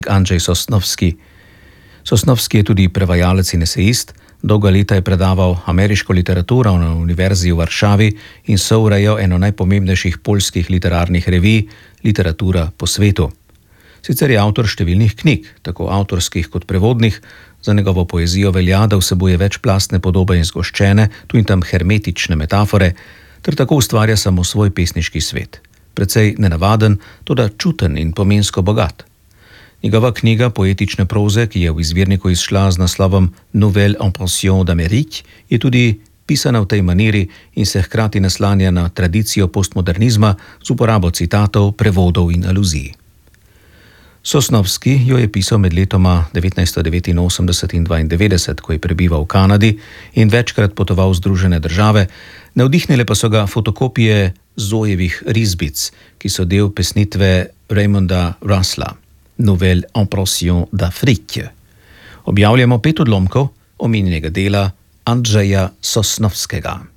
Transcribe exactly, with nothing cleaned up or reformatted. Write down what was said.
Andrzej Sosnovski. Sosnovski je tudi prevajalec in esejist, dolga leta je predaval ameriško literaturo na Univerzi v Varšavi in sourejal eno najpomembnejših poljskih literarnih revij Literatura po svetu. Sicer je avtor številnih knjig, tako avtorskih kot prevodnih, za njegovo poezijo velja, da vsebuje večplastne podobe in zgoščene, tu in tam hermetične metafore, ter tako ustvarja samo svoj pesniški svet. Precej nenavaden, toda čuten in pomensko bogat. Njegova knjiga poetične proze, ki je v izvirniku izšla z naslovom Nouvelle Impression d'Amérique, je tudi pisana v tej maniri in se hkrati naslanja na tradicijo postmodernizma z uporabo citatov, prevodov in aluzij. Sosnovski jo je pisal med letoma devetnajststo devetinosemdeset in dvaindevetdeset, ko je prebival v Kanadi in večkrat potoval v Združene države, navdihnile pa so ga fotokopije Zojevih risbic, ki so del pesnitve Raymonda Russella, Nouvelle Impression d'Afrique. Objavljamo pet odlomkov omenjenega dela Andrzeja Sosnovskega.